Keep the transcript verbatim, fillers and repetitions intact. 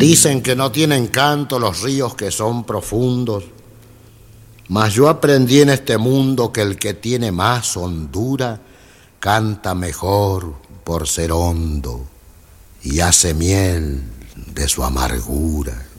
Dicen que no tienen canto los ríos que son profundos, mas yo aprendí en este mundo que el que tiene más hondura canta mejor por ser hondo y hace miel de su amargura.